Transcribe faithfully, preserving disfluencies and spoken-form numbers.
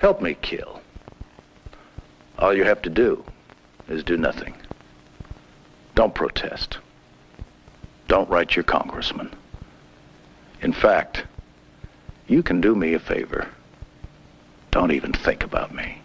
Help me kill. All you have to do is do nothing. Don't protest. Don't write your congressman. In fact, you can do me a favor. Don't even think about me.